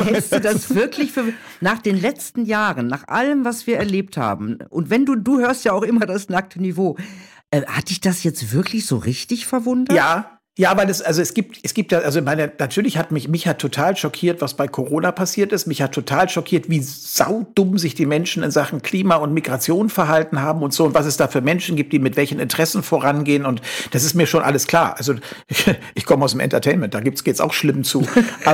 hältst du das wirklich für, nach den letzten Jahren, nach allem, was wir erlebt haben, und wenn du hörst ja auch immer das nackte Niveau, hat dich das jetzt wirklich so richtig verwundert? Ja, weil es gibt ja, also natürlich hat mich hat total schockiert, was bei Corona passiert ist. Mich hat total schockiert, wie saudumm sich die Menschen in Sachen Klima und Migration verhalten haben und so, und was es da für Menschen gibt, die mit welchen Interessen vorangehen, und das ist mir schon alles klar. Also ich komme aus dem Entertainment, da geht's auch schlimm zu,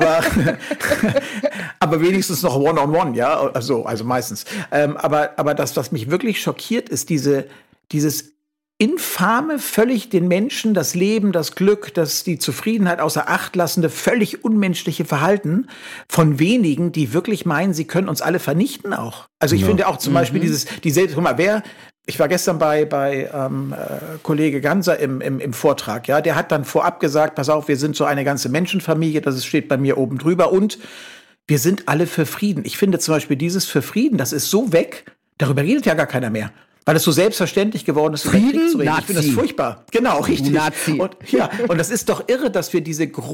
aber wenigstens noch One-on-One, ja, also meistens. Aber das, was mich wirklich schockiert, ist dieses infame, völlig den Menschen, das Leben, das Glück, die Zufriedenheit außer Acht lassende, völlig unmenschliche Verhalten von wenigen, die wirklich meinen, sie können uns alle vernichten auch. Also ich finde auch zum Beispiel guck mal, ich war gestern bei Kollege Ganser im Vortrag, ja, der hat dann vorab gesagt, pass auf, wir sind so eine ganze Menschenfamilie, das steht bei mir oben drüber, und wir sind alle für Frieden. Ich finde zum Beispiel dieses für Frieden, das ist so weg, darüber redet ja gar keiner mehr. Weil es so selbstzuständig geworden ist, Frieden, über Krieg zu reden. Nazi. Ich finde das furchtbar. Genau, richtig. Nazi. Und das ist doch irre, dass wir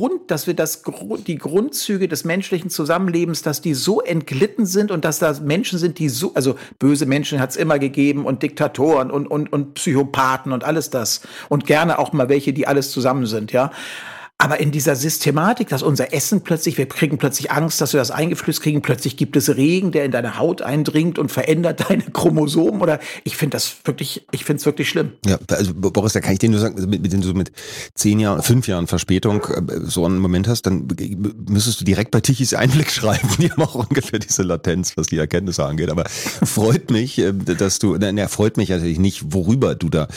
die Grundzüge des menschlichen Zusammenlebens, dass die so entglitten sind, und dass da Menschen sind, die so, also böse Menschen hat es immer gegeben, und Diktatoren und Psychopathen und alles das. Und gerne auch mal welche, die alles zusammen sind, ja. Aber in dieser Systematik, dass unser Essen wir kriegen plötzlich Angst, dass wir das eingeflößt kriegen, plötzlich gibt es Regen, der in deine Haut eindringt und verändert deine Chromosomen, oder ich finde es wirklich schlimm. Ja, also Boris, da kann ich dir nur sagen, wenn du mit 5 Jahren Verspätung so einen Moment hast, dann müsstest du direkt bei Tichys Einblick schreiben. Die haben auch ungefähr diese Latenz, was die Erkenntnisse angeht. Aber freut mich, freut mich natürlich nicht, worüber du da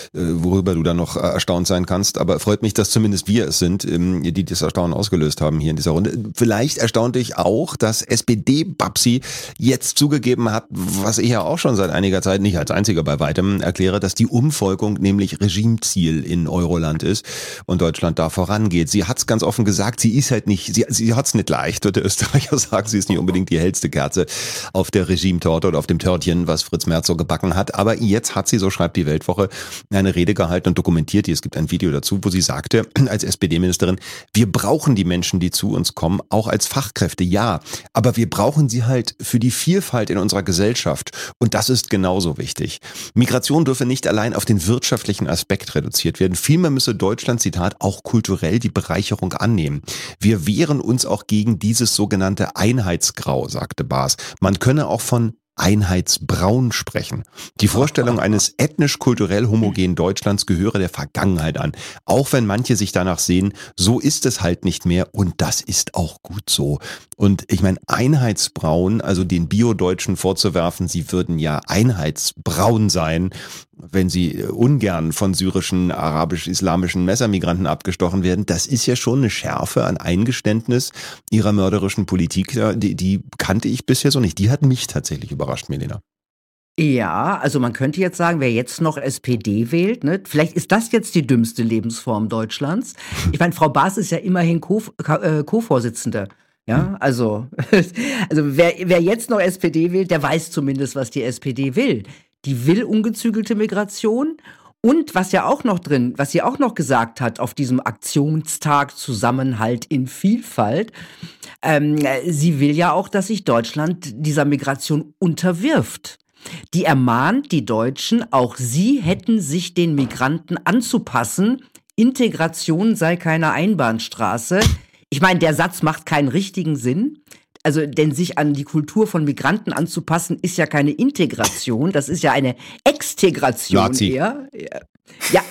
noch erstaunt sein kannst, aber freut mich, dass zumindest wir es sind, die das Erstaunen ausgelöst haben hier in dieser Runde. Vielleicht erstaunt dich auch, dass SPD-Babsi jetzt zugegeben hat, was ich ja auch schon seit einiger Zeit nicht als einziger bei weitem erkläre, dass die Umvolkung nämlich Regimeziel in Euroland ist und Deutschland da vorangeht. Sie hat es ganz offen gesagt, sie ist halt nicht, sie hat es nicht leicht, wird der Österreicher sagen, sie ist nicht unbedingt die hellste Kerze auf der Regimetorte oder auf dem Törtchen, was Fritz Merz so gebacken hat, aber jetzt hat sie, so schreibt die Weltwoche, eine Rede gehalten und dokumentiert die. Es gibt ein Video dazu, wo sie sagte, als SPD-Ministerin, wir brauchen die Menschen, die zu uns kommen, auch als Fachkräfte, ja. Aber wir brauchen sie halt für die Vielfalt in unserer Gesellschaft. Und das ist genauso wichtig. Migration dürfe nicht allein auf den wirtschaftlichen Aspekt reduziert werden. Vielmehr müsse Deutschland, Zitat, auch kulturell die Bereicherung annehmen. Wir wehren uns auch gegen dieses sogenannte Einheitsgrau, sagte Baas. Man könne auch von Einheitsbraun sprechen. Die Vorstellung eines ethnisch-kulturell homogenen Deutschlands gehöre der Vergangenheit an. Auch wenn manche sich danach sehen, so ist es halt nicht mehr, und das ist auch gut so. Und ich meine, Einheitsbraun, also den Bio-Deutschen vorzuwerfen, sie würden ja einheitsbraun sein, wenn sie ungern von syrischen, arabisch-islamischen Messermigranten abgestochen werden, das ist ja schon eine Schärfe an Eingeständnis ihrer mörderischen Politik, die kannte ich bisher so nicht. Die hat mich tatsächlich überrascht, Melina. Ja, also man könnte jetzt sagen, wer jetzt noch SPD wählt, ne, vielleicht ist das jetzt die dümmste Lebensform Deutschlands. Ich meine, Frau Baas ist ja immerhin Co-Vorsitzende. Ja, also wer jetzt noch SPD wählt, der weiß zumindest, was die SPD will. Die will ungezügelte Migration, und was sie auch noch gesagt hat auf diesem Aktionstag Zusammenhalt in Vielfalt, sie will ja auch, dass sich Deutschland dieser Migration unterwirft. Die ermahnt die Deutschen, auch sie hätten sich den Migranten anzupassen. Integration sei keine Einbahnstraße. Ich meine, der Satz macht keinen richtigen Sinn. Also, denn sich an die Kultur von Migranten anzupassen, ist ja keine Integration, das ist ja eine Extegration Nazi. eher. Ja,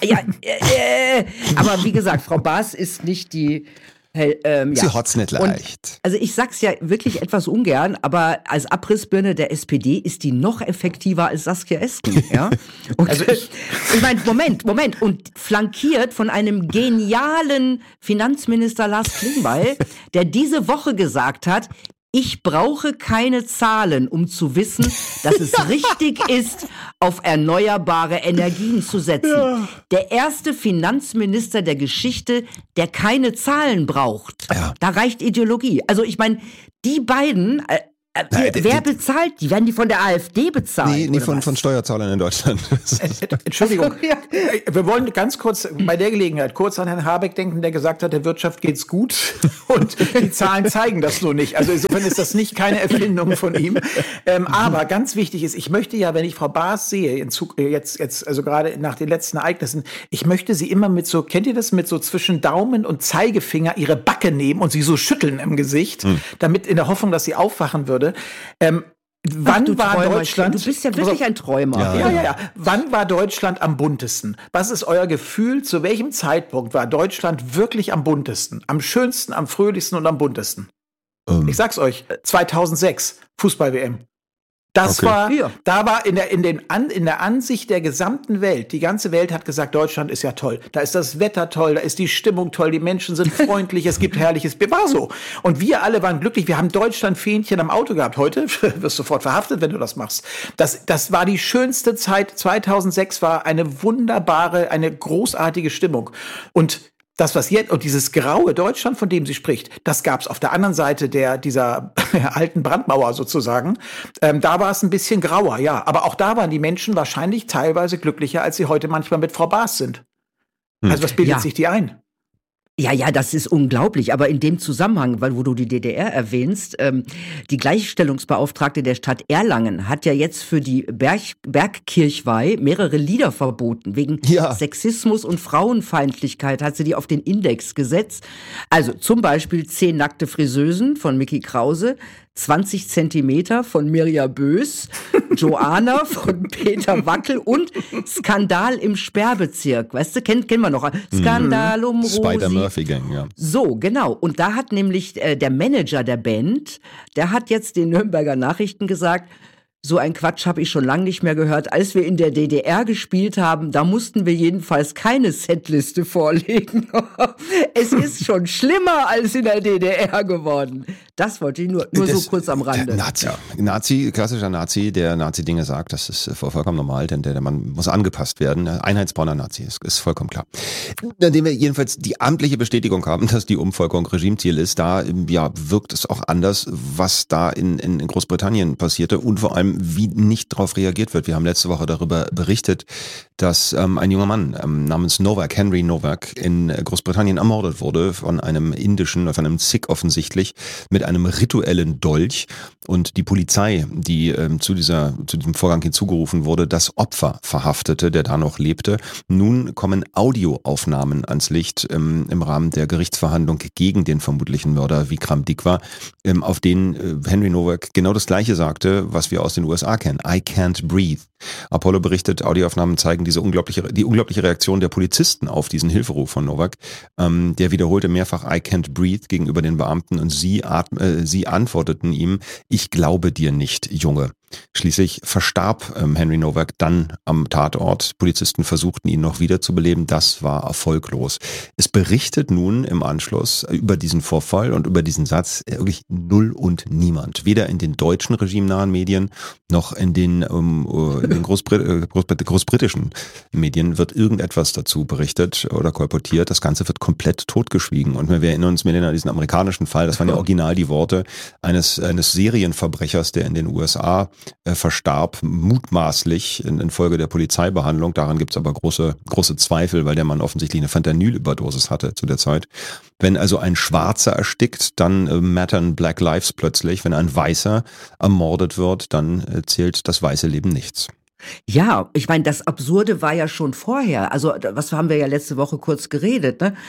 aber wie gesagt, Frau Baas ist nicht die... Sie hat's nicht leicht. Also ich sag's ja wirklich etwas ungern, aber als Abrissbirne der SPD ist die noch effektiver als Saskia Esken. Ja? Und also ich meine, Moment. Und flankiert von einem genialen Finanzminister Lars Klingbeil, der diese Woche gesagt hat, ich brauche keine Zahlen, um zu wissen, dass es richtig ist, auf erneuerbare Energien zu setzen. Ja. Der erste Finanzminister der Geschichte, der keine Zahlen braucht. Ja. Da reicht Ideologie. Also ich meine, die beiden, Wer bezahlt die? Werden die von der AfD bezahlt? Nee, von Steuerzahlern in Deutschland. Entschuldigung, wir wollen ganz kurz bei der Gelegenheit kurz an Herrn Habeck denken, der gesagt hat, der Wirtschaft geht's gut und die Zahlen zeigen das so nicht. Also insofern ist das nicht keine Erfindung von ihm. Aber ganz wichtig ist, ich möchte ja, wenn ich Frau Baas sehe, jetzt also gerade nach den letzten Ereignissen, ich möchte sie immer mit so, kennt ihr das, mit so zwischen Daumen und Zeigefinger ihre Backe nehmen und sie so schütteln im Gesicht, damit in der Hoffnung, dass sie aufwachen würde. Wann war Deutschland? Du bist ja wirklich ein Träumer. Ja. Wann war Deutschland am buntesten? Was ist euer Gefühl? Zu welchem Zeitpunkt war Deutschland wirklich am buntesten? Am schönsten, am fröhlichsten und am buntesten? Ich sag's euch, 2006, Fußball-WM. Das war, da war in der Ansicht der gesamten Welt, die ganze Welt hat gesagt, Deutschland ist ja toll. Da ist das Wetter toll, da ist die Stimmung toll, die Menschen sind freundlich, es gibt herrliches Bier. War so. Und wir alle waren glücklich. Wir haben Deutschland-Fähnchen am Auto gehabt. Heute wirst du sofort verhaftet, wenn du das machst. Das war die schönste Zeit. 2006 war eine wunderbare, eine großartige Stimmung. Und das, was jetzt, und dieses graue Deutschland, von dem sie spricht, das gab es auf der anderen Seite dieser alten Brandmauer sozusagen. Da war es ein bisschen grauer, ja. Aber auch da waren die Menschen wahrscheinlich teilweise glücklicher, als sie heute manchmal mit Frau Baas sind. Also was bildet sich die ein? Ja, das ist unglaublich. Aber in dem Zusammenhang, wo du die DDR erwähnst, die Gleichstellungsbeauftragte der Stadt Erlangen hat ja jetzt für die Bergkirchweih mehrere Lieder verboten. Wegen Sexismus und Frauenfeindlichkeit hat sie die auf den Index gesetzt. Also zum Beispiel 10 nackte Friseusen von Mickey Krause, 20 Zentimeter von Mirja Bös, Joanna von Peter Wackel und Skandal im Sperrbezirk. Weißt du, kennen wir noch. Skandal um Rosi. Spider-Murphy-Gang, ja. So, genau. Und da hat nämlich der Manager der Band, der hat jetzt den Nürnberger Nachrichten gesagt, so ein Quatsch habe ich schon lange nicht mehr gehört. Als wir in der DDR gespielt haben, da mussten wir jedenfalls keine Setliste vorlegen. Es ist schon schlimmer als in der DDR geworden. Das wollte ich nur so kurz am Rande. Klassischer Nazi, der Nazi-Dinge sagt, das ist vollkommen normal, denn der Mann muss angepasst werden. Einheitsbrauner Nazi, ist vollkommen klar. Nachdem wir jedenfalls die amtliche Bestätigung haben, dass die Umvolkung Regimeziel ist, da wirkt es auch anders, was da in Großbritannien passierte und vor allem wie nicht darauf reagiert wird. Wir haben letzte Woche darüber berichtet, dass ein junger Mann namens Henry Novak, in Großbritannien ermordet wurde von einem Sikh offensichtlich, mit einem rituellen Dolch. Und die Polizei, die zu diesem Vorgang hinzugerufen wurde, das Opfer verhaftete, der da noch lebte. Nun kommen Audioaufnahmen ans Licht im Rahmen der Gerichtsverhandlung gegen den vermutlichen Mörder Vikram Dikwa, auf denen Henry Novak genau das Gleiche sagte, was wir aus den USA kennen. I can't breathe. Apollo berichtet, Audioaufnahmen zeigen die unglaubliche Reaktion der Polizisten auf diesen Hilferuf von Novak. Der wiederholte mehrfach I can't breathe gegenüber den Beamten und sie antworteten ihm, ich glaube dir nicht, Junge. Schließlich verstarb Henry Novak dann am Tatort. Polizisten versuchten ihn noch wiederzubeleben. Das war erfolglos. Es berichtet nun im Anschluss über diesen Vorfall und über diesen Satz wirklich null und niemand. Weder in den deutschen regimenahen Medien noch in den großbritischen Medien wird irgendetwas dazu berichtet oder kolportiert. Das Ganze wird komplett totgeschwiegen. Und wir erinnern uns, Melina, an diesen amerikanischen Fall. Das waren ja original die Worte eines Serienverbrechers, der in den USA verstarb, mutmaßlich infolge der Polizeibehandlung. Daran gibt es aber große Zweifel, weil der Mann offensichtlich eine Fentanyl-Überdosis hatte zu der Zeit. Wenn also ein Schwarzer erstickt, dann mattern Black Lives plötzlich. Wenn ein Weißer ermordet wird, dann zählt das weiße Leben nichts. Ja, ich meine, das Absurde war ja schon vorher. Also, was haben wir ja letzte Woche kurz geredet, ne?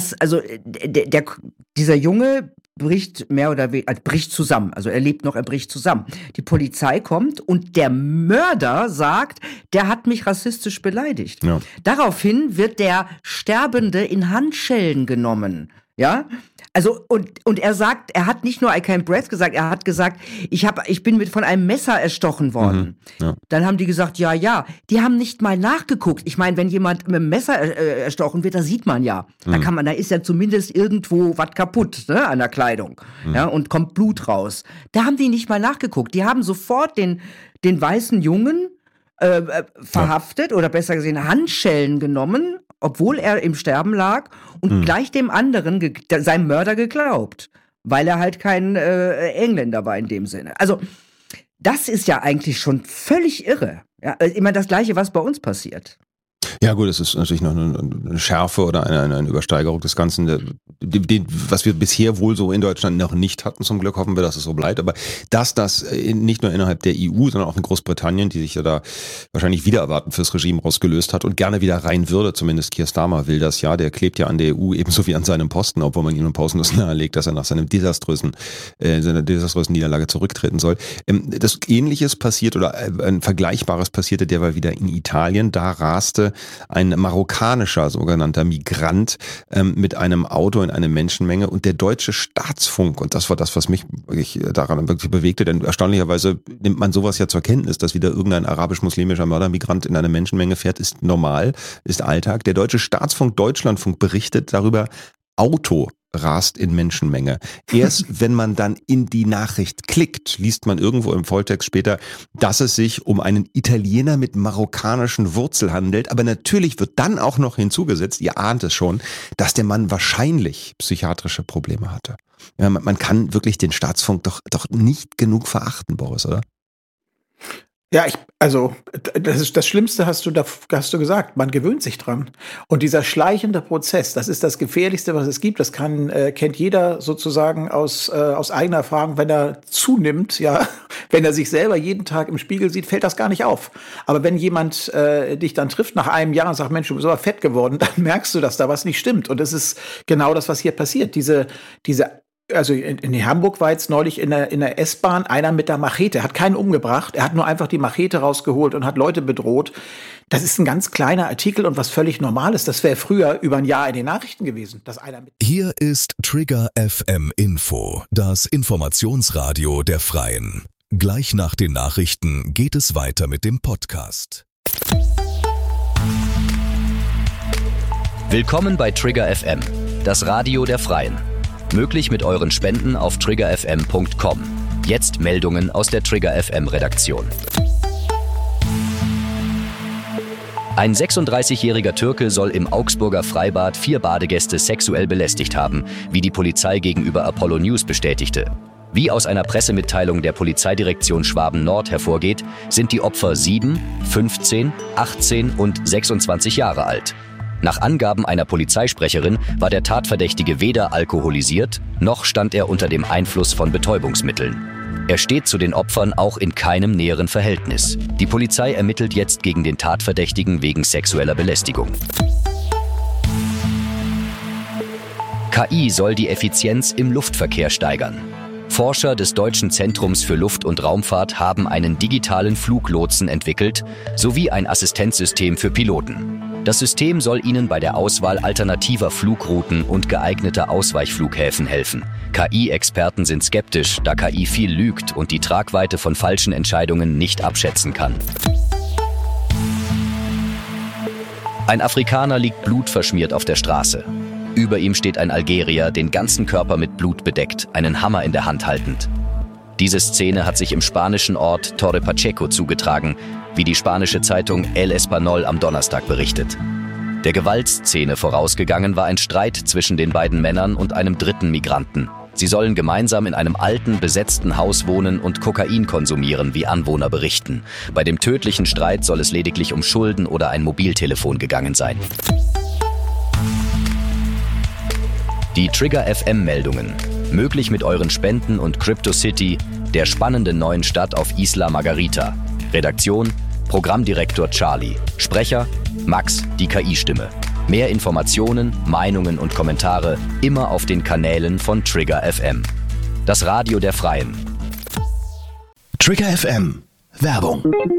Dieser Junge bricht bricht zusammen. Also er lebt noch, er bricht zusammen. Die Polizei kommt und der Mörder sagt, der hat mich rassistisch beleidigt. Ja. Daraufhin wird der Sterbende in Handschellen genommen. Ja, also und er sagt, er hat nicht nur I can't breathe gesagt, er hat gesagt, ich bin von einem Messer erstochen worden. Ja. Dann haben die gesagt, ja, die haben nicht mal nachgeguckt. Ich meine, wenn jemand mit einem Messer erstochen wird, da sieht man ja. Da ist ja zumindest irgendwo was kaputt, ne, an der Kleidung. Ja, und kommt Blut raus. Da haben die nicht mal nachgeguckt. Die haben sofort den weißen Jungen verhaftet oder besser gesehen Handschellen genommen, obwohl er im Sterben lag und gleich dem anderen, seinem Mörder geglaubt. weil er halt kein Engländer war in dem Sinne. Also das ist ja eigentlich schon völlig irre. Ja, immer das Gleiche, was bei uns passiert. Ja gut, es ist natürlich noch eine Schärfe oder eine Übersteigerung des Ganzen, was wir bisher wohl so in Deutschland noch nicht hatten. Zum Glück hoffen wir, dass es so bleibt. Aber dass das nicht nur innerhalb der EU, sondern auch in Großbritannien, die sich ja da wahrscheinlich wieder erwarten fürs Regime rausgelöst hat und gerne wieder rein würde, zumindest Keir Starmer will das ja, der klebt ja an der EU ebenso wie an seinem Posten, obwohl man ihm pausenlos nahelegt, dass er nach seiner desaströsen Niederlage zurücktreten soll. Das Ähnliches passiert oder ein Vergleichbares passierte derweil wieder in Italien. Da raste ein marokkanischer sogenannter Migrant mit einem Auto in eine Menschenmenge und der deutsche Staatsfunk, und das war das, was mich wirklich daran wirklich bewegte, denn erstaunlicherweise nimmt man sowas ja zur Kenntnis, dass wieder irgendein arabisch-muslimischer Mördermigrant in eine Menschenmenge fährt, ist normal, ist Alltag. Der deutsche Staatsfunk Deutschlandfunk berichtet darüber, Auto rast in Menschenmenge. Erst wenn man dann in die Nachricht klickt, liest man irgendwo im Volltext später, dass es sich um einen Italiener mit marokkanischen Wurzeln handelt. Aber natürlich wird dann auch noch hinzugesetzt, ihr ahnt es schon, dass der Mann wahrscheinlich psychiatrische Probleme hatte. Ja, man kann wirklich den Staatsfunk doch nicht genug verachten, Boris, oder? Ja, das Schlimmste hast du gesagt. Man gewöhnt sich dran. Und dieser schleichende Prozess, das ist das Gefährlichste, was es gibt. Das kennt jeder sozusagen aus eigener Erfahrung. Wenn er zunimmt, ja, wenn er sich selber jeden Tag im Spiegel sieht, fällt das gar nicht auf. Aber wenn jemand dich dann trifft nach einem Jahr und sagt, Mensch, du bist aber fett geworden, dann merkst du, dass da was nicht stimmt. Und das ist genau das, was hier passiert. Also in Hamburg war jetzt neulich in der S-Bahn einer mit der Machete, hat keinen umgebracht, er hat nur einfach die Machete rausgeholt und hat Leute bedroht. Das ist ein ganz kleiner Artikel und was völlig Normales. Das wäre früher über ein Jahr in den Nachrichten gewesen, dass einer mit. Hier ist Trigger FM Info, das Informationsradio der Freien. Gleich nach den Nachrichten geht es weiter mit dem Podcast. Willkommen bei Trigger FM, das Radio der Freien. Möglich mit euren Spenden auf triggerfm.com. Jetzt Meldungen aus der Trigger FM Redaktion. Ein 36-jähriger Türke soll im Augsburger Freibad 4 Badegäste sexuell belästigt haben, wie die Polizei gegenüber Apollo News bestätigte. Wie aus einer Pressemitteilung der Polizeidirektion Schwaben-Nord hervorgeht, sind die Opfer 7, 15, 18 und 26 Jahre alt. Nach Angaben einer Polizeisprecherin war der Tatverdächtige weder alkoholisiert, noch stand er unter dem Einfluss von Betäubungsmitteln. Er steht zu den Opfern auch in keinem näheren Verhältnis. Die Polizei ermittelt jetzt gegen den Tatverdächtigen wegen sexueller Belästigung. KI soll die Effizienz im Luftverkehr steigern. Forscher des Deutschen Zentrums für Luft- und Raumfahrt haben einen digitalen Fluglotsen entwickelt, sowie ein Assistenzsystem für Piloten. Das System soll ihnen bei der Auswahl alternativer Flugrouten und geeigneter Ausweichflughäfen helfen. KI-Experten sind skeptisch, da KI viel lügt und die Tragweite von falschen Entscheidungen nicht abschätzen kann. Ein Afrikaner liegt blutverschmiert auf der Straße. Über ihm steht ein Algerier, den ganzen Körper mit Blut bedeckt, einen Hammer in der Hand haltend. Diese Szene hat sich im spanischen Ort Torre Pacheco zugetragen, wie die spanische Zeitung El Español am Donnerstag berichtet. Der Gewaltszene vorausgegangen war ein Streit zwischen den beiden Männern und einem dritten Migranten. Sie sollen gemeinsam in einem alten, besetzten Haus wohnen und Kokain konsumieren, wie Anwohner berichten. Bei dem tödlichen Streit soll es lediglich um Schulden oder ein Mobiltelefon gegangen sein. Die Trigger FM-Meldungen. Möglich mit euren Spenden und CryptoCity, der spannenden neuen Stadt auf Isla Margarita. Redaktion: Programmdirektor Charlie. Sprecher: Max, die KI-Stimme. Mehr Informationen, Meinungen und Kommentare immer auf den Kanälen von Trigger FM. Das Radio der Freien. Trigger FM. Werbung.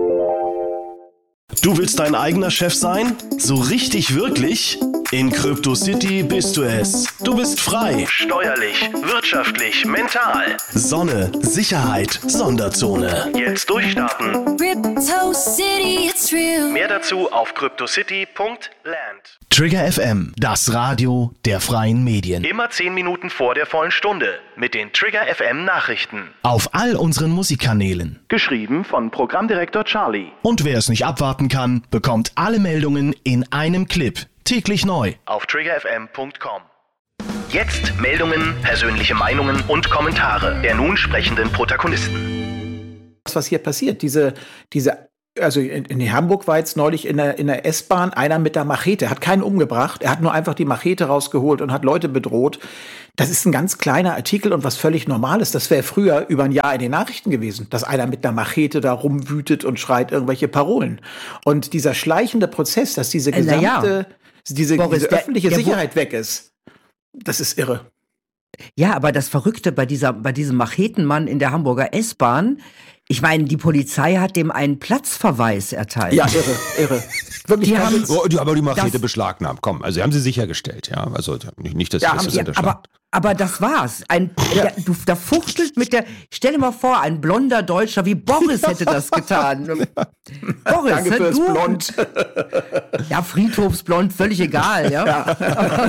Du willst dein eigener Chef sein? So richtig wirklich? In CryptoCity bist du es. Du bist frei. Steuerlich, wirtschaftlich, mental. Sonne, Sicherheit, Sonderzone. Jetzt durchstarten. CryptoCity, it's real. Mehr dazu auf cryptocity.land. Trigger FM, das Radio der freien Medien. Immer 10 Minuten vor der vollen Stunde mit den Trigger FM Nachrichten. Auf all unseren Musikkanälen. Geschrieben von Programmdirektor Charlie. Und wer es nicht abwarten kann, bekommt alle Meldungen in einem Clip. Täglich neu. Auf triggerfm.com. Jetzt Meldungen, persönliche Meinungen und Kommentare der nun sprechenden Protagonisten. Was hier passiert, also in Hamburg war jetzt neulich in der S-Bahn einer mit der Machete, hat keinen umgebracht, er hat nur einfach die Machete rausgeholt und hat Leute bedroht. Das ist ein ganz kleiner Artikel und was völlig Normales. Das wäre früher über ein Jahr in den Nachrichten gewesen, dass einer mit einer Machete da rumwütet und schreit irgendwelche Parolen. Und dieser schleichende Prozess, dass diese gesamte, diese öffentliche Sicherheit weg ist, das ist irre. Ja, aber das Verrückte bei diesem Machetenmann in der Hamburger S-Bahn, ich meine, die Polizei hat dem einen Platzverweis erteilt. Ja, irre. Wirklich, die haben aber die Machete beschlagnahmt. Komm, also haben sie sichergestellt, ja. Also nicht, dass das unterschlagen. Aber das war's. Da fuchtelt stell dir mal vor, ein blonder Deutscher wie Boris hätte das getan. Boris, danke fürs Blond. Ja, Friedhofsblond, völlig egal, ja.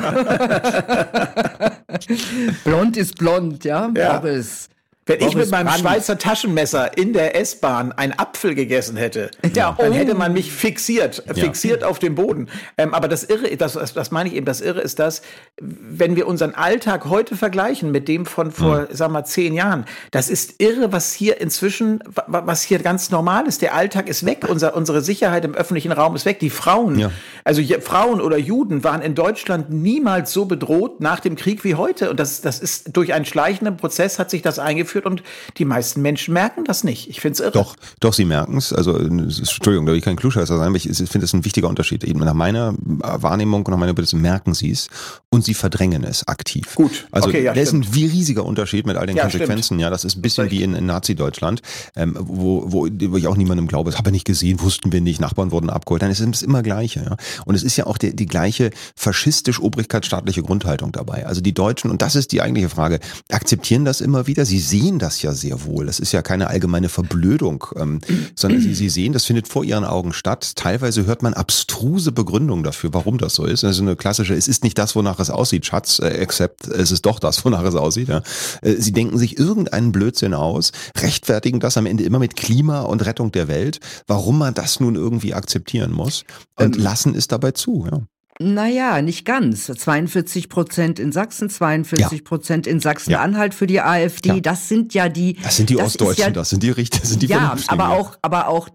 Blond ist blond, ja. Boris. Wenn ich mit meinem Schweizer Taschenmesser in der S-Bahn einen Apfel gegessen hätte, dann hätte man mich fixiert auf dem Boden. Aber das Irre, das meine ich eben, das Irre ist das, wenn wir unseren Alltag heute vergleichen mit dem von vor, 10 Jahren, das ist irre, was hier inzwischen, was hier ganz normal ist. Der Alltag ist weg, unsere Sicherheit im öffentlichen Raum ist weg. Die Frauen, also Frauen oder Juden waren in Deutschland niemals so bedroht nach dem Krieg wie heute. Und das ist durch einen schleichenden Prozess hat sich das eingeführt. Und die meisten Menschen merken das nicht. Ich finde es irre. Doch, sie merken es. Also, Entschuldigung, da will ich kein Klugscheißer sein, aber ich finde es ein wichtiger Unterschied. Eben nach meiner Wahrnehmung und nach meiner Bitte merken sie es und sie verdrängen es aktiv. Gut, also das ist ein riesiger Unterschied mit all den Konsequenzen. Stimmt. Ja, das ist ein bisschen wie in Nazi-Deutschland, wo ich auch niemandem glaube, das habe ich nicht gesehen, wussten wir nicht, Nachbarn wurden abgeholt. Dann ist es immer Gleiche. Ja? Und es ist ja auch die gleiche faschistisch-obrigkeitsstaatliche Grundhaltung dabei. Also die Deutschen, und das ist die eigentliche Frage, akzeptieren das immer wieder. Sie sehen das ja sehr wohl. Das ist ja keine allgemeine Verblödung, sondern sie sehen, das findet vor ihren Augen statt. Teilweise hört man abstruse Begründungen dafür, warum das so ist. Also eine klassische, es ist nicht das, wonach es aussieht, Schatz, except es ist doch das, wonach es aussieht. Ja. Sie denken sich irgendeinen Blödsinn aus, rechtfertigen das am Ende immer mit Klima und Rettung der Welt, warum man das nun irgendwie akzeptieren muss und lassen es dabei zu. Ja. Naja, nicht ganz. 42% in Sachsen, 42% in Sachsen-Anhalt für die AfD. Ja. Das sind ja die. Das sind die Ostdeutschen, das sind die Richter, das sind die Vernünftigen. Aber auch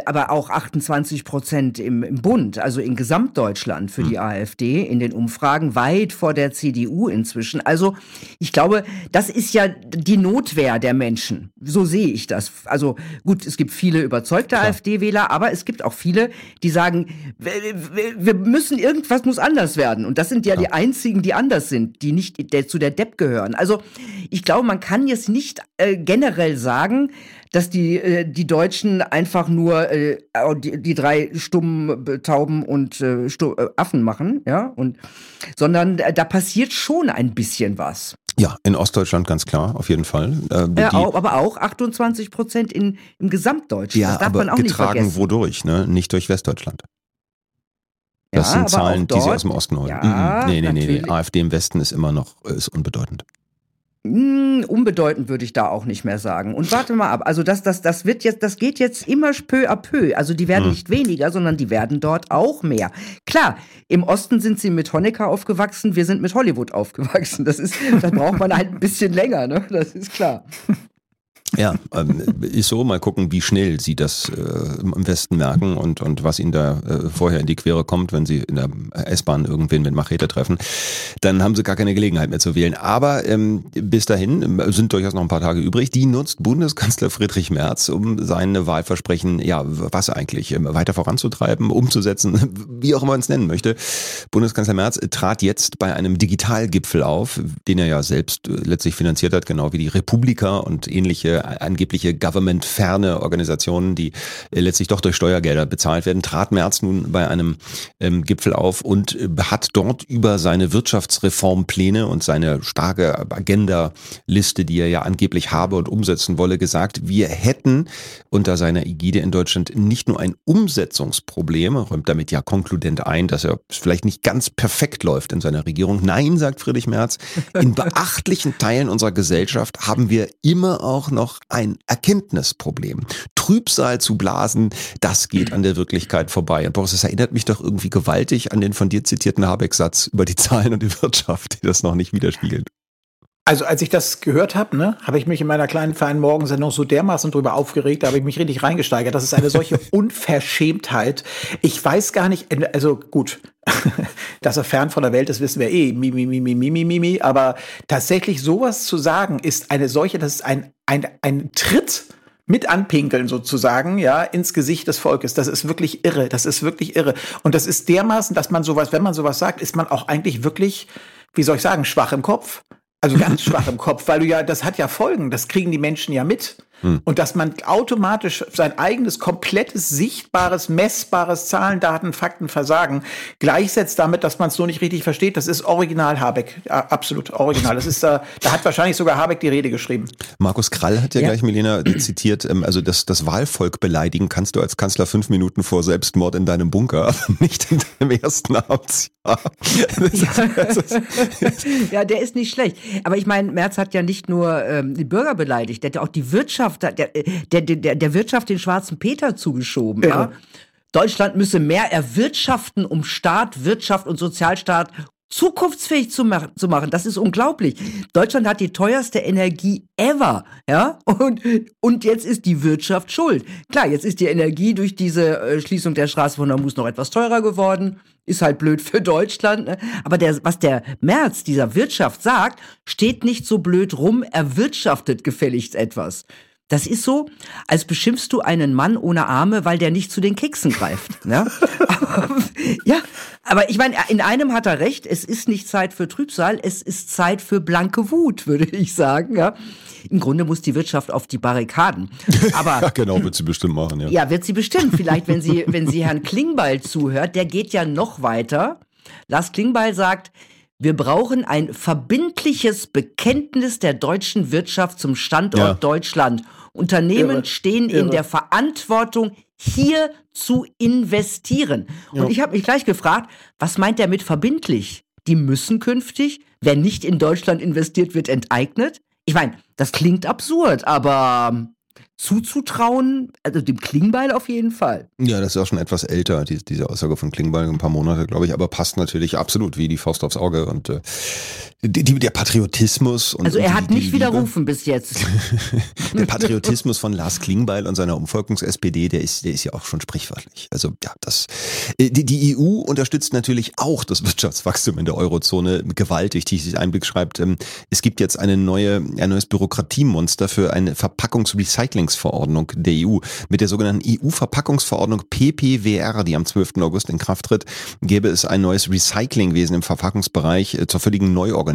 28% im Bund, also in Gesamtdeutschland für die AfD in den Umfragen, weit vor der CDU inzwischen. Also ich glaube, das ist ja die Notwehr der Menschen. So sehe ich das. Also gut, es gibt viele überzeugte AfD-Wähler, aber es gibt auch viele, die sagen, wir müssen irgendwas muss anders werden. Und das sind ja die einzigen, die anders sind, die nicht zu der Depp gehören. Also ich glaube, man kann jetzt nicht generell sagen, dass die Deutschen einfach nur die 3 stummen Tauben und Affen machen, ja, sondern da passiert schon ein bisschen was. Ja, in Ostdeutschland ganz klar, auf jeden Fall. Aber auch 28% im Gesamtdeutschen. Ja, das darf aber man auch nicht getragen vergessen. wodurch, ne? Nicht durch Westdeutschland. Das sind Zahlen, die sie aus dem Osten holen. Ja, Nee. AfD im Westen ist immer noch unbedeutend. Unbedeutend würde ich da auch nicht mehr sagen. Und warte mal ab, also das geht jetzt immer peu à peu. Also die werden nicht weniger, sondern die werden dort auch mehr. Klar, im Osten sind sie mit Honecker aufgewachsen, wir sind mit Hollywood aufgewachsen. Da braucht man halt ein bisschen länger, ne? Das ist klar. Ja, ist so. Mal gucken, wie schnell sie das im Westen merken und was ihnen da vorher in die Quere kommt, wenn sie in der S-Bahn irgendwen mit Machete treffen. Dann haben sie gar keine Gelegenheit mehr zu wählen. Aber bis dahin sind durchaus noch ein paar Tage übrig. Die nutzt Bundeskanzler Friedrich Merz, um seine Wahlversprechen, ja, was eigentlich, weiter voranzutreiben, umzusetzen, wie auch immer man es nennen möchte. Bundeskanzler Merz trat jetzt bei einem Digitalgipfel auf, den er ja selbst letztlich finanziert hat, genau wie die Republika und ähnliche angebliche government-ferne Organisationen, die letztlich doch durch Steuergelder bezahlt werden, trat Merz nun bei einem Gipfel auf und hat dort über seine Wirtschaftsreformpläne und seine starke Agenda-Liste, die er ja angeblich habe und umsetzen wolle, gesagt, wir hätten unter seiner Ägide in Deutschland nicht nur ein Umsetzungsproblem, räumt damit ja konkludent ein, dass er vielleicht nicht ganz perfekt läuft in seiner Regierung. Nein, sagt Friedrich Merz, in beachtlichen Teilen unserer Gesellschaft haben wir immer auch noch auch ein Erkenntnisproblem. Trübsal zu blasen, das geht an der Wirklichkeit vorbei. Und Boris, das erinnert mich doch irgendwie gewaltig an den von dir zitierten Habeck-Satz über die Zahlen und die Wirtschaft, die das noch nicht widerspiegeln. Also als ich das gehört habe, habe ich mich in meiner kleinen feinen Morgensendung so dermaßen drüber aufgeregt, da habe ich mich richtig reingesteigert. Das ist eine solche Unverschämtheit. Ich weiß gar nicht, also gut, dass er fern von der Welt ist, wissen wir eh. Mimi. Aber tatsächlich sowas zu sagen, ist eine solche, das ist ein Tritt mit anpinkeln sozusagen, ja, ins Gesicht des Volkes. Das ist wirklich irre. Und das ist dermaßen, dass man sowas, wenn man sowas sagt, ist man auch eigentlich wirklich, wie soll ich sagen, schwach im Kopf. Also ganz schwach im Kopf, weil das hat ja Folgen, das kriegen die Menschen ja mit. Und dass man automatisch sein eigenes, komplettes, sichtbares, messbares Zahlen, Daten, Fakten, Versagen gleichsetzt damit, dass man es so nicht richtig versteht, das ist original Habeck. Ja, absolut original. Das ist da hat wahrscheinlich sogar Habeck die Rede geschrieben. Markus Krall hat ja gleich Milena zitiert, also das Wahlvolk beleidigen kannst du als Kanzler 5 Minuten vor Selbstmord in deinem Bunker, aber nicht in deinem ersten Amtsjahr. Ja, der ist nicht schlecht. Aber ich meine, Merz hat ja nicht nur die Bürger beleidigt, der hat ja auch die Wirtschaft, der Wirtschaft den schwarzen Peter zugeschoben. Ja. Deutschland müsse mehr erwirtschaften, um Staat, Wirtschaft und Sozialstaat zukunftsfähig zu machen. Das ist unglaublich. Deutschland hat die teuerste Energie ever, ja, und jetzt ist die Wirtschaft schuld. Klar, jetzt ist die Energie durch diese Schließung der Straße von Hormuz noch etwas teurer geworden. Ist halt blöd für Deutschland, ne? Aber was der Merz dieser Wirtschaft sagt, steht nicht so blöd rum, erwirtschaftet gefälligst etwas. Das ist so, als beschimpfst du einen Mann ohne Arme, weil der nicht zu den Keksen greift. Ne? Aber ich meine, in einem hat er recht, es ist nicht Zeit für Trübsal, es ist Zeit für blanke Wut, würde ich sagen. Ja? Im Grunde muss die Wirtschaft auf die Barrikaden. Aber, ja, genau, wird sie bestimmt machen. Ja, ja, wird sie bestimmt. Vielleicht, wenn sie Herrn Klingbeil zuhört, der geht ja noch weiter. Lars Klingbeil sagt, wir brauchen ein verbindliches Bekenntnis der deutschen Wirtschaft zum Standort Deutschland. Unternehmen stehen in der Verantwortung, hier zu investieren. Ja. Und ich habe mich gleich gefragt, was meint er mit verbindlich? Die müssen künftig, wer nicht in Deutschland investiert, wird enteignet? Ich meine, das klingt absurd, aber zuzutrauen, also dem Klingbeil auf jeden Fall. Ja, das ist auch schon etwas älter, diese Aussage von Klingbeil, ein paar Monate, glaube ich, aber passt natürlich absolut wie die Faust aufs Auge und der Patriotismus. Und also er hat nicht widerrufen bis jetzt. Der Patriotismus von Lars Klingbeil und seiner Umvolkungs-SPD, der ist ja auch schon sprichwörtlich. Also ja, die EU unterstützt natürlich auch das Wirtschaftswachstum in der Eurozone gewaltig. Tichys Einblick schreibt, es gibt jetzt ein neues Bürokratiemonster für eine Verpackungsrecyclingsverordnung der EU. Mit der sogenannten EU-Verpackungsverordnung PPWR, die am 12. August in Kraft tritt, gäbe es ein neues Recyclingwesen im Verpackungsbereich zur völligen Neuorganisation.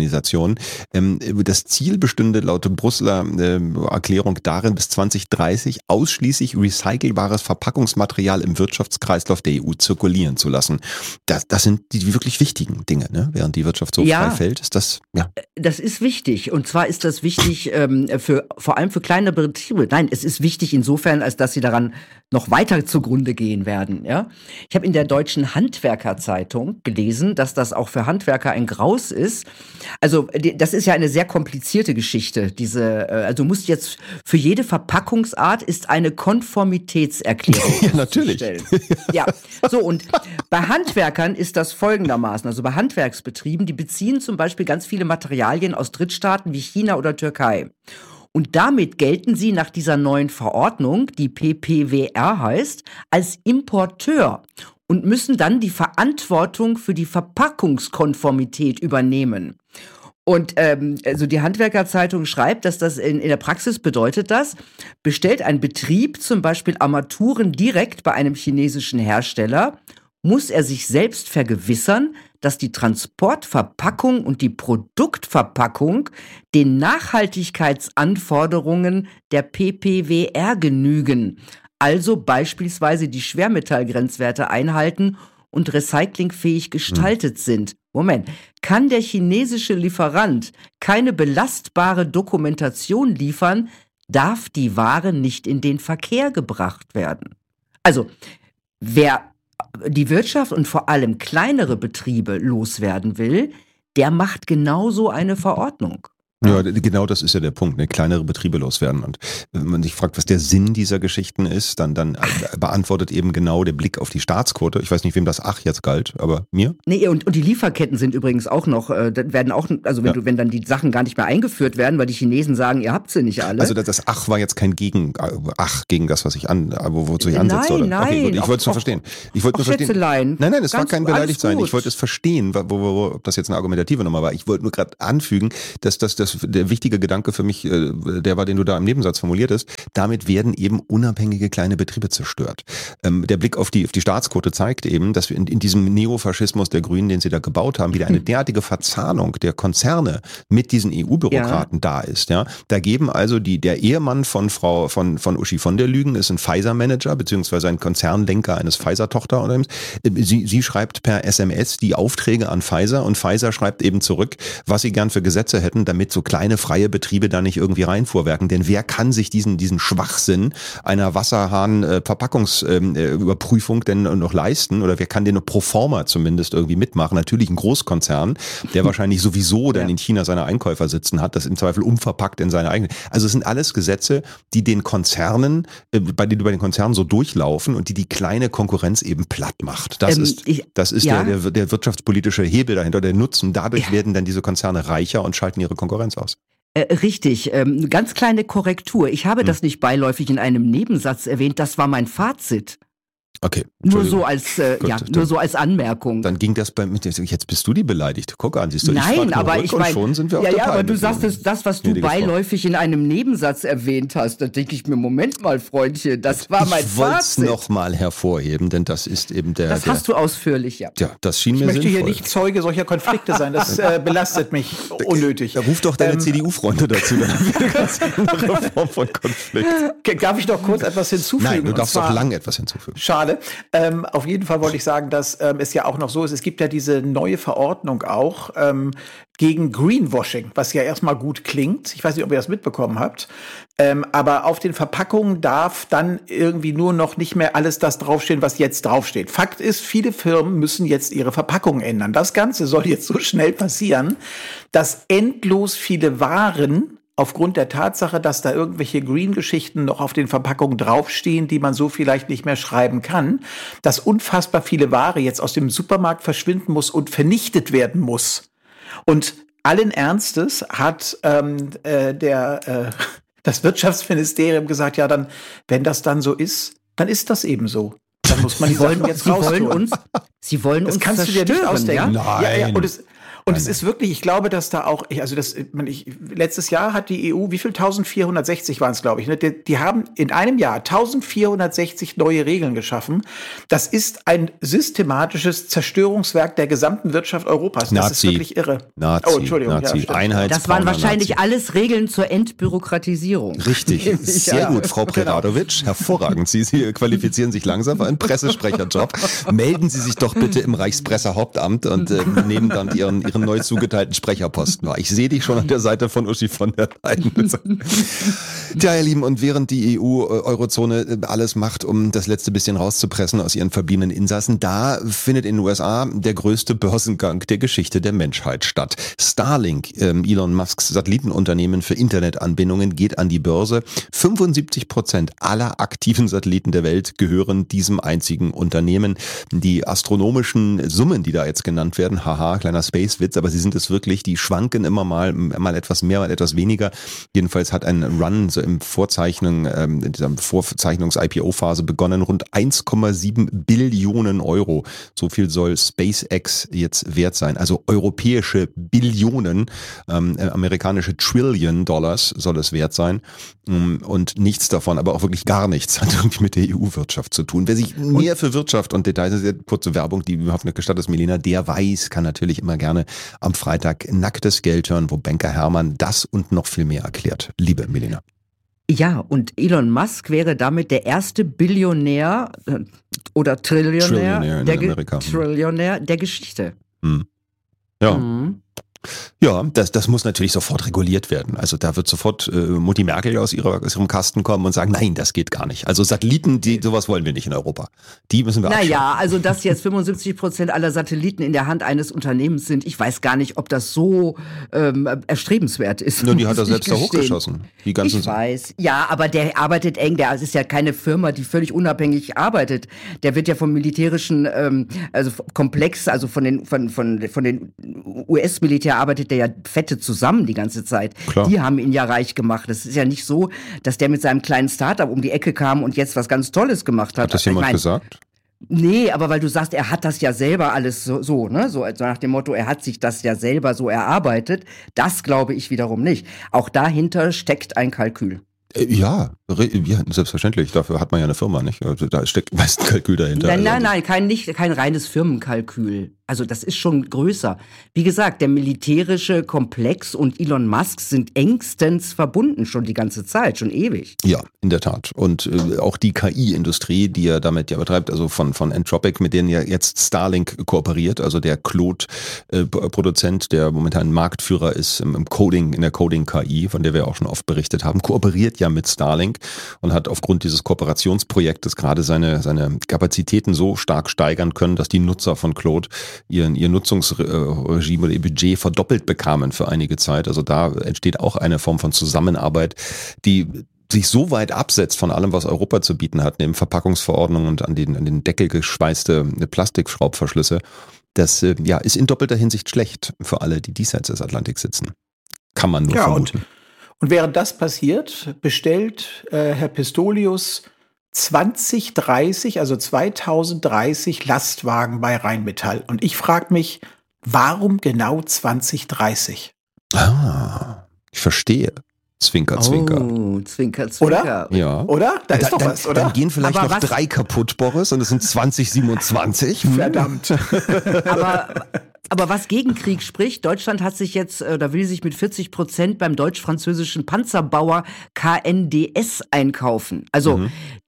Das Ziel bestünde laut Brüsseler Erklärung darin, bis 2030 ausschließlich recycelbares Verpackungsmaterial im Wirtschaftskreislauf der EU zirkulieren zu lassen. Das sind die wirklich wichtigen Dinge, ne? Während die Wirtschaft so frei fällt, ist das, ja. Das ist wichtig. Und zwar ist das wichtig vor allem für kleine Betriebe. Nein, es ist wichtig insofern, als dass sie daran noch weiter zugrunde gehen werden. Ja? Ich habe in der Deutschen Handwerkerzeitung gelesen, dass das auch für Handwerker ein Graus ist. Also das ist ja eine sehr komplizierte Geschichte. Also du musst jetzt für jede Verpackungsart ist eine Konformitätserklärung. Ja, natürlich. Ja, so und bei Handwerkern ist das folgendermaßen. Also bei Handwerksbetrieben, die beziehen zum Beispiel ganz viele Materialien aus Drittstaaten wie China oder Türkei. Und damit gelten sie nach dieser neuen Verordnung, die PPWR heißt, als Importeur und müssen dann die Verantwortung für die Verpackungskonformität übernehmen. Und also die Handwerkerzeitung schreibt, dass das in der Praxis bedeutet das, bestellt ein Betrieb zum Beispiel Armaturen direkt bei einem chinesischen Hersteller, muss er sich selbst vergewissern, dass die Transportverpackung und die Produktverpackung den Nachhaltigkeitsanforderungen der PPWR genügen, also beispielsweise die Schwermetallgrenzwerte einhalten und recyclingfähig gestaltet sind. Moment, kann der chinesische Lieferant keine belastbare Dokumentation liefern, darf die Ware nicht in den Verkehr gebracht werden. Also, wer die Wirtschaft und vor allem kleinere Betriebe loswerden will, der macht genauso eine Verordnung. Ja, genau das ist ja der Punkt, ne? Kleinere Betriebe loswerden. Und wenn man sich fragt, was der Sinn dieser Geschichten ist, dann beantwortet eben genau der Blick auf die Staatsquote. Ich weiß nicht, wem das jetzt galt, aber mir? Nee, und die Lieferketten sind übrigens auch noch, werden auch, also wenn dann die Sachen gar nicht mehr eingeführt werden, weil die Chinesen sagen, ihr habt sie nicht alle. Also das war jetzt kein gegen das, was ich wozu ich ansetze, oder? Nein. Okay, gut, ich wollte es nur verstehen. Ich wollte nur verstehen. Nein, es war kein Beleidigtsein. Ich wollte es verstehen, ob das jetzt eine argumentative Nummer war. Ich wollte nur gerade anfügen, dass der wichtige Gedanke für mich, der war, den du da im Nebensatz formuliert hast, damit werden eben unabhängige kleine Betriebe zerstört. Der Blick auf die Staatsquote zeigt eben, dass wir in diesem Neofaschismus der Grünen, den sie da gebaut haben, wieder eine derartige Verzahnung der Konzerne mit diesen EU-Bürokraten da ist. Ja? Da geben also der Ehemann von Uschi von der Lügen ist ein Pfizer-Manager, beziehungsweise ein Konzernlenker eines Pfizer-Tochterunternehmens. Sie schreibt per SMS die Aufträge an Pfizer und Pfizer schreibt eben zurück, was sie gern für Gesetze hätten, damit so kleine freie Betriebe da nicht irgendwie reinfuhrwerken. Denn wer kann sich diesen Schwachsinn einer Wasserhahn-Verpackungsüberprüfung denn noch leisten? Oder wer kann den pro forma zumindest irgendwie mitmachen? Natürlich ein Großkonzern, der wahrscheinlich sowieso dann in China seine Einkäufer sitzen hat, das im Zweifel umverpackt in seine eigene. Also es sind alles Gesetze, die den Konzernen, bei den Konzernen so durchlaufen und die kleine Konkurrenz eben platt macht. Das ist der wirtschaftspolitische Hebel dahinter, der Nutzen. Dadurch werden dann diese Konzerne reicher und schalten ihre Konkurrenz aus. Richtig, ganz kleine Korrektur. Ich habe das nicht beiläufig in einem Nebensatz erwähnt, das war mein Fazit. Okay. Nur so als Anmerkung. Dann ging das jetzt bist du die beleidigt. Guck an, siehst du, Nein, aber ich meine, schon sind wir auf der Palme. Aber du sagst das, was du beiläufig in einem Nebensatz erwähnt hast, da denke ich mir, Moment mal, Freundchen, das war mein Fazit. Ich wollte es nochmal hervorheben, denn das ist eben Das hast du ausführlich, ja. Ja, das schien mir sinnvoll. Ich möchte hier nicht Zeuge solcher Konflikte sein, das belastet mich unnötig. Ruf doch deine CDU-Freunde dazu, dann haben wir eine ganz andere Form von Konflikt. Darf ich doch kurz etwas hinzufügen? Nein, du darfst doch lang etwas hinzufügen. Schade. Auf jeden Fall wollte ich sagen, dass es ja auch noch so ist, es gibt ja diese neue Verordnung auch gegen Greenwashing, was ja erstmal gut klingt. Ich weiß nicht, ob ihr das mitbekommen habt. Aber auf den Verpackungen darf dann irgendwie nur noch nicht mehr alles das draufstehen, was jetzt draufsteht. Fakt ist, viele Firmen müssen jetzt ihre Verpackungen ändern. Das Ganze soll jetzt so schnell passieren, dass endlos viele Waren aufgrund der Tatsache, dass da irgendwelche Green-Geschichten noch auf den Verpackungen draufstehen, die man so vielleicht nicht mehr schreiben kann, dass unfassbar viele Ware jetzt aus dem Supermarkt verschwinden muss und vernichtet werden muss. Und allen Ernstes hat das Wirtschaftsministerium gesagt, ja dann, wenn das dann so ist, dann ist das eben so. Dann muss man die Sachen jetzt rausholen. Sie wollen uns das kannst du dir nicht ausdenken. Ja? Nein. Und es ist wirklich, ich glaube, dass da auch, letztes Jahr hat die EU, wie viel? 1460 waren es, glaube ich. Ne? Die haben in einem Jahr 1460 neue Regeln geschaffen. Das ist ein systematisches Zerstörungswerk der gesamten Wirtschaft Europas. Das ist wirklich irre. Entschuldigung. Das waren wahrscheinlich alles Regeln zur Entbürokratisierung. Richtig, sehr gut, Frau Preradovic. Hervorragend. Sie qualifizieren sich langsam für einen Pressesprecherjob. Melden Sie sich doch bitte im Reichspressehauptamt und nehmen dann Ihren neu zugeteilten Sprecherposten war. Ich sehe dich schon an der Seite von Uschi von der Leyen. Tja, ihr Lieben, und während die EU-Eurozone alles macht, um das letzte bisschen rauszupressen aus ihren verbliebenen Insassen, da findet in den USA der größte Börsengang der Geschichte der Menschheit statt. Starlink, Elon Musks Satellitenunternehmen für Internetanbindungen, geht an die Börse. 75% aller aktiven Satelliten der Welt gehören diesem einzigen Unternehmen. Die astronomischen Summen, die da jetzt genannt werden, haha, kleiner Space-Witz, aber sie sind es wirklich, die schwanken immer mal etwas mehr, mal etwas weniger. Jedenfalls hat ein Run so in dieser Vorzeichnungs-IPO-Phase begonnen, rund 1,7 Billionen Euro. So viel soll SpaceX jetzt wert sein. Also europäische Billionen, amerikanische Trillion Dollars soll es wert sein. Und nichts davon, aber auch wirklich gar nichts, hat irgendwie mit der EU-Wirtschaft zu tun. Wer sich mehr für Wirtschaft und Details, sehr kurze Werbung, die überhaupt nicht gestattet ist, Milena, der weiß, kann natürlich immer gerne am Freitag Nacktes Geld hören, wo Banker Hermann das und noch viel mehr erklärt. Liebe Milena. Ja, und Elon Musk wäre damit der erste Billionär oder Trillionär in Amerika. Trillionär der Geschichte. Ja. Ja, das muss natürlich sofort reguliert werden. Also da wird sofort Mutti Merkel aus ihrem Kasten kommen und sagen, nein, das geht gar nicht. Also Satelliten, sowas wollen wir nicht in Europa. Die müssen wir abschaffen. Naja, also dass jetzt 75% aller Satelliten in der Hand eines Unternehmens sind, ich weiß gar nicht, ob das so erstrebenswert ist. Nur die hat er selbst da hochgeschossen. Die ganzen ich weiß. Ja, aber der arbeitet eng. Es ist ja keine Firma, die völlig unabhängig arbeitet. Der wird ja vom militärischen Komplex, also von den US-Militär arbeitet der ja fette zusammen die ganze Zeit. Klar. Die haben ihn ja reich gemacht. Das ist ja nicht so, dass der mit seinem kleinen Startup um die Ecke kam und jetzt was ganz Tolles gemacht hat. Hat das jemand gesagt? Nee, aber weil du sagst, er hat das ja selber alles so, ne? So nach dem Motto, er hat sich das ja selber so erarbeitet. Das glaube ich wiederum nicht. Auch dahinter steckt ein Kalkül. Ja, selbstverständlich. Dafür hat man ja eine Firma, nicht? Also da steckt meist ein Kalkül dahinter. Nein, kein reines Firmenkalkül. Also das ist schon größer. Wie gesagt, der militärische Komplex und Elon Musk sind engstens verbunden schon die ganze Zeit, schon ewig. Ja, in der Tat. Und auch die KI-Industrie, die er damit ja betreibt, also von Anthropic, mit denen ja jetzt Starlink kooperiert, also der Claude-Produzent, der momentan Marktführer ist im Coding, in der Coding-KI, von der wir auch schon oft berichtet haben, kooperiert ja mit Starlink und hat aufgrund dieses Kooperationsprojektes gerade seine Kapazitäten so stark steigern können, dass die Nutzer von Claude ihr Nutzungsregime oder ihr Budget verdoppelt bekamen für einige Zeit. Also da entsteht auch eine Form von Zusammenarbeit, die sich so weit absetzt von allem, was Europa zu bieten hat, neben Verpackungsverordnungen und an den Deckel geschweißte Plastikschraubverschlüsse. Das ist in doppelter Hinsicht schlecht für alle, die diesseits des Atlantiks sitzen. Kann man nur vermuten. Und während das passiert, bestellt Herr Pistorius 2030 Lastwagen bei Rheinmetall. Und ich frage mich, warum genau 2030? Ich verstehe. Zwinker, Zwinker. Oh, Zwinker, Zwinker. Oder? Ja. Oder? Da ist doch was, oder? Dann gehen vielleicht Aber noch 3 kaputt, Boris, und es sind 2027. Verdammt. Aber was gegen Krieg spricht, Deutschland hat sich jetzt, will sich mit 40% beim deutsch-französischen Panzerbauer KNDS einkaufen. Also,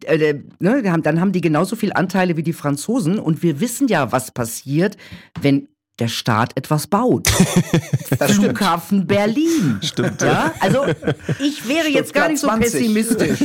dann haben die genauso viel Anteile wie die Franzosen. Und wir wissen ja, was passiert, wenn der Staat etwas baut. Flughafen Berlin. Stimmt. Ja? Also ich wäre jetzt gar nicht so pessimistisch.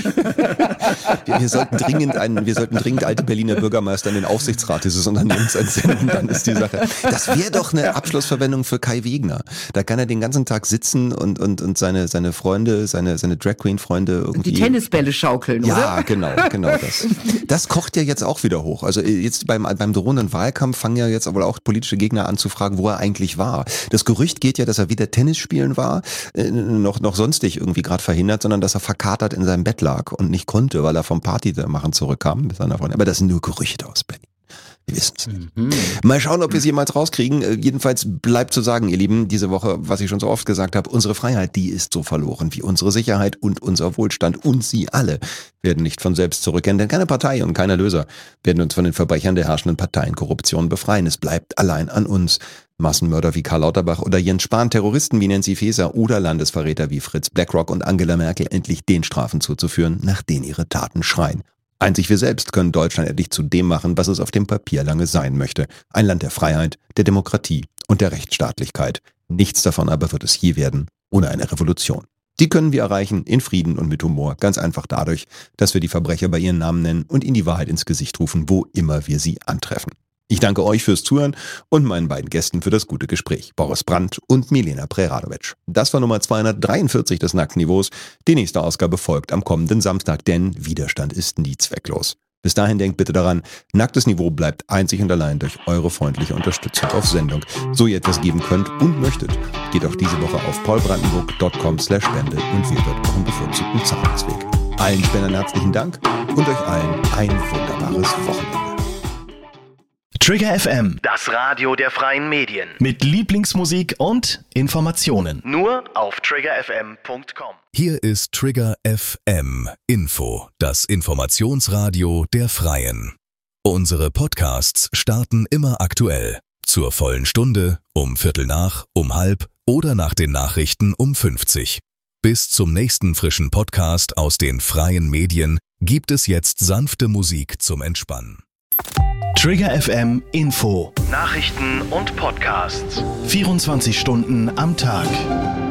Wir sollten dringend alte Berliner Bürgermeister in den Aufsichtsrat dieses Unternehmens entsenden, dann ist die Sache. Das wäre doch eine Abschlussverwendung für Kai Wegner. Da kann er den ganzen Tag sitzen und seine Freunde, seine Drag Queen Freunde irgendwie. Die Tennisbälle schaukeln, oder? Ja, genau das. Das kocht ja jetzt auch wieder hoch. Also jetzt beim drohenden Wahlkampf fangen ja jetzt aber auch politische Gegner an zu fragen, wo er eigentlich war. Das Gerücht geht ja, dass er weder Tennis spielen war, noch sonstig irgendwie gerade verhindert, sondern dass er verkatert in seinem Bett lag und nicht konnte, weil er vom Party machen zurückkam mit seiner Freundin. Aber das sind nur Gerüchte aus Berlin. Wir wissen es nicht. Mal schauen, ob wir es jemals rauskriegen. Jedenfalls bleibt zu sagen, ihr Lieben, diese Woche, was ich schon so oft gesagt habe, unsere Freiheit, die ist so verloren wie unsere Sicherheit und unser Wohlstand. Und sie alle werden nicht von selbst zurückkehren, denn keine Partei und kein Erlöser werden uns von den Verbrechern der herrschenden Parteienkorruption befreien. Es bleibt allein an uns. Massenmörder wie Karl Lauterbach oder Jens Spahn, Terroristen wie Nancy Faeser oder Landesverräter wie Fritz Blackrock und Angela Merkel endlich den Strafen zuzuführen, nach denen ihre Taten schreien. Einzig wir selbst können Deutschland endlich zu dem machen, was es auf dem Papier lange sein möchte. Ein Land der Freiheit, der Demokratie und der Rechtsstaatlichkeit. Nichts davon aber wird es je werden, ohne eine Revolution. Die können wir erreichen in Frieden und mit Humor, ganz einfach dadurch, dass wir die Verbrecher bei ihren Namen nennen und ihnen die Wahrheit ins Gesicht rufen, wo immer wir sie antreffen. Ich danke euch fürs Zuhören und meinen beiden Gästen für das gute Gespräch, Boris Brandt und Milena Preradovic. Das war Nummer 243 des Nacktniveaus. Die nächste Ausgabe folgt am kommenden Samstag, denn Widerstand ist nie zwecklos. Bis dahin denkt bitte daran, Nacktes Niveau bleibt einzig und allein durch eure freundliche Unterstützung auf Sendung. So ihr etwas geben könnt und möchtet, geht auch diese Woche auf paulbrandenburg.com/spende und wählt dort euren bevorzugten Zahlungsweg. Allen Spendern herzlichen Dank und euch allen ein wunderbares Wochenende. Trigger FM, das Radio der freien Medien. Mit Lieblingsmusik und Informationen. Nur auf triggerfm.com. Hier ist Trigger FM Info, das Informationsradio der Freien. Unsere Podcasts starten immer aktuell. Zur vollen Stunde, um 7:15, um 13:30 oder nach den Nachrichten um 50. Bis zum nächsten frischen Podcast aus den freien Medien gibt es jetzt sanfte Musik zum Entspannen. Trigger FM Info. Nachrichten und Podcasts. 24 Stunden am Tag.